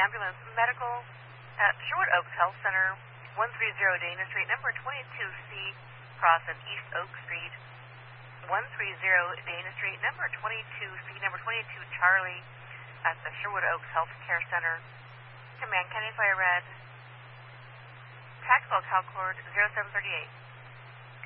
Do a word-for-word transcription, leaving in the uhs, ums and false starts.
ambulance medical at Sherwood Oaks Health Center, one thirty Dana Street, number twenty-two C, crossing East Oak Street, one thirty Dana Street, number twenty-two C, number twenty-two Charlie, at the Sherwood Oaks Health Care Center. Command County Fire Red, tactical call cord zero seven three eight.